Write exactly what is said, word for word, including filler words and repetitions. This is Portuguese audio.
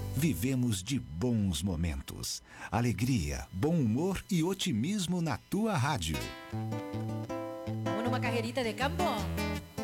Vivemos de bons momentos. Alegria, bom humor e otimismo na tua rádio. Vamos numa carreirita de campo?